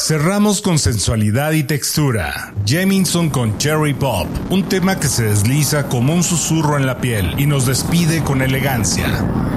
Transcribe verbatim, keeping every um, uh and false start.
Cerramos con sensualidad y textura. Jameson con Cherry Pop, un tema que se desliza como un susurro en la piel y nos despide con elegancia.